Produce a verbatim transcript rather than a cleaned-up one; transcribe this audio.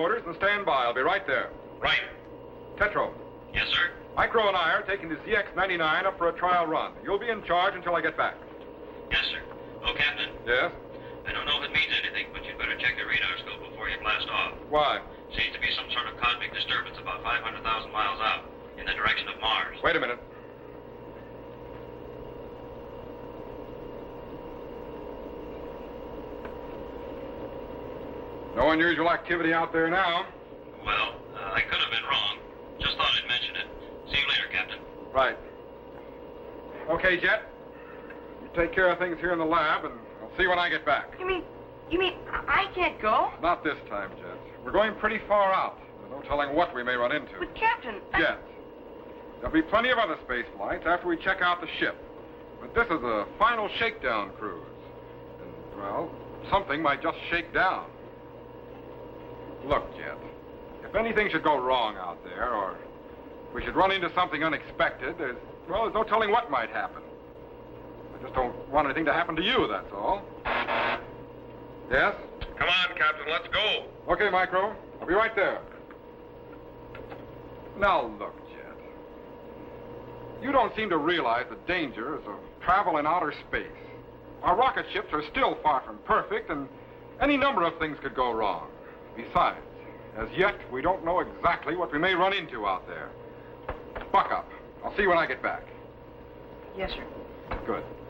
headquarters and stand by. I'll be right there. Right. Tetro. Yes, sir? Micro and I are taking the Z X ninety-nine up for a trial run. You'll be in charge until I get back. Yes, sir. Oh, Captain. Yes? I don't know if it means anything, but you'd better check the radar scope before you blast off. Why? Seems to be some sort of cosmic disturbance about five hundred thousand miles out, in the direction of Mars. Wait a minute. No unusual activity out there now. Well, uh, I could have been wrong. Just thought I'd mention it. See you later, Captain. Right. Okay, Jet. You take care of things here in the lab, and I'll see you when I get back. You mean, you mean I can't go? Not this time, Jet. We're going pretty far out. There's no telling what we may run into. But, Captain, I... Jet. There'll be plenty of other space flights after we check out the ship. But this is a final shakedown cruise. And, well, something might just shake down. Look, Jet, if anything should go wrong out there, or we should run into something unexpected, there's, well, there's no telling what might happen. I just don't want anything to happen to you, that's all. Yes? Come on, Captain, let's go. Okay, Micro. I'll be right there. Now, look, Jet. You don't seem to realize the dangers of travel in outer space. Our rocket ships are still far from perfect, and any number of things could go wrong. Besides, as yet, we don't know exactly what we may run into out there. Buck up. I'll see you when I get back. Yes, sir. Good.